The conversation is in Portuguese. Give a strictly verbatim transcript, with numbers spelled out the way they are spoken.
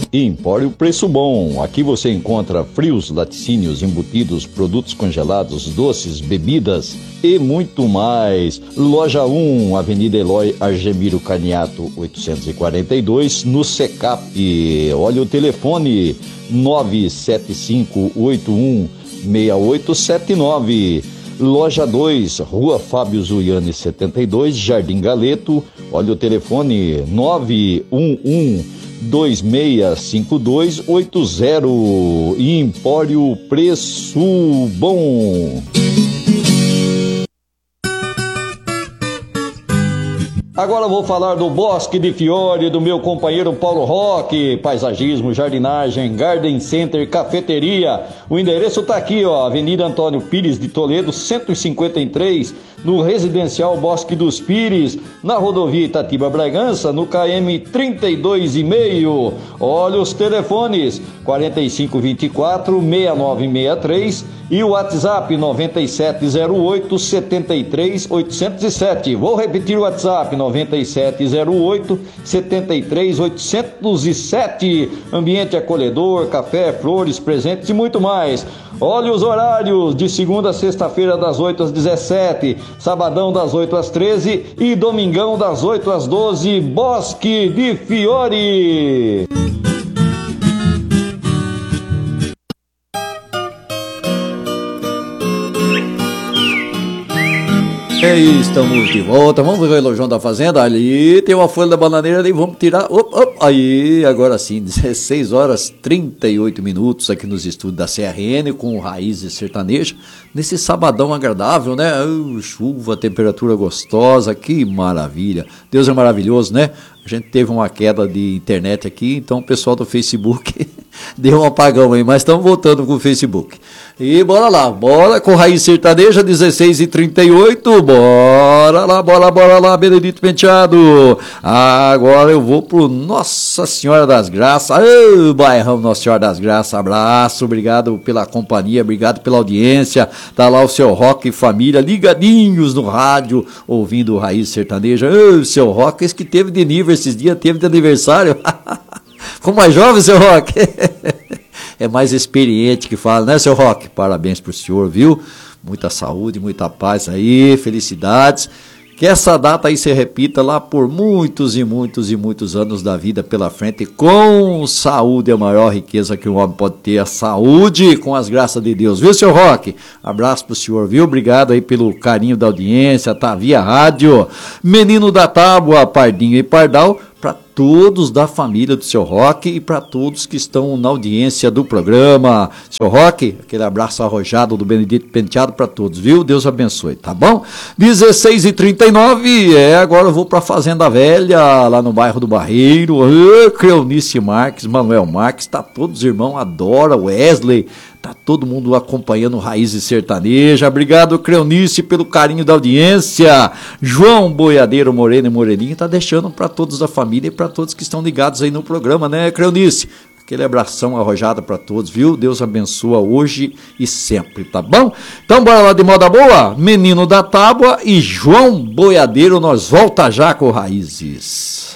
Empório Preço Bom. Aqui você encontra frios, laticínios, embutidos, produtos congelados, doces, bebidas e muito mais. Loja um, Avenida Eloy Argemiro Caniato, oitocentos e quarenta e dois, no Secap. Olha o telefone, nove sete cinco oito um seis oito sete nove. Loja dois, Rua Fábio Zuiani setenta e dois, Jardim Galeto. Olha o telefone, nove um um dois seis cinco dois oito zero. Empório Preço Bom. Agora vou falar do Bosque de Fiore, do meu companheiro Paulo Roque. Paisagismo, jardinagem, garden center, cafeteria. O endereço tá aqui, ó, Avenida Antônio Pires de Toledo, cento e cinquenta e três, no Residencial Bosque dos Pires, na rodovia Itatiba Bragança, no K M trinta e dois e meio. Olha os telefones, quarenta e cinco vinte e quatro, sessenta e nove sessenta e três e o WhatsApp noventa e sete zero oito, setenta e três oitocentos e sete. Vou repetir o WhatsApp, noventa e sete zero oito, setenta e três oitocentos e sete. Ambiente acolhedor, café, flores, presentes e muito mais. Olha os horários, de segunda a sexta-feira das oito às dezessete, sabadão das oito às treze e domingão das oito às doze. Bosque de Fiore. E estamos de volta, vamos ver o relojão da fazenda, ali tem uma folha da bananeira, ali vamos tirar, op, op, aí, agora sim, dezesseis horas e trinta e oito minutos aqui nos estúdios da C R N com Raízes Sertaneja, nesse sabadão agradável, né, uh, chuva, temperatura gostosa, que maravilha, Deus é maravilhoso, né, a gente teve uma queda de internet aqui, então o pessoal do Facebook deu um apagão aí, mas estamos voltando com o Facebook. E bora lá, bora com Raiz Sertaneja, dezesseis e trinta e oito, bora lá, bora, bora lá, Benedito Penteado. Agora eu vou pro Nossa Senhora das Graças, ô, bairrão Nossa Senhora das Graças, abraço, obrigado pela companhia, obrigado pela audiência, tá lá o seu Roque e família, ligadinhos no rádio, ouvindo o Raiz Sertaneja, ô, seu Roque, esse que teve de nível esses dias, teve de aniversário, ficou mais jovem, seu Roque? É mais experiente que fala, né, seu Roque? Parabéns pro senhor, viu? Muita saúde, muita paz aí, felicidades. Que essa data aí se repita lá por muitos e muitos e muitos anos da vida pela frente, com saúde, a maior riqueza que um homem pode ter, a saúde, com as graças de Deus, viu, seu Roque? Abraço pro senhor, viu? Obrigado aí pelo carinho da audiência, tá via rádio. Menino da Tábua, Pardinho e Pardal, para todos da família do seu Roque e para todos que estão na audiência do programa. Seu Roque, aquele abraço arrojado do Benedito Penteado para todos, viu? Deus abençoe, tá bom? dezesseis e trinta e nove, é, agora eu vou para Fazenda Velha, lá no bairro do Barreiro. Oh, Cleonice Marques, Manuel Marques, tá todos os irmãos, adora, Wesley, tá todo mundo acompanhando Raízes Sertaneja. Obrigado, Cleonice, pelo carinho da audiência. João Boiadeiro Moreno e Moreninho tá deixando para todos da família e para todos que estão ligados aí no programa, né, Cleonice? Aquele abração arrojado para todos, viu? Deus abençoa hoje e sempre, tá bom? Então bora lá de moda boa, Menino da Tábua e João Boiadeiro, nós volta já com Raízes.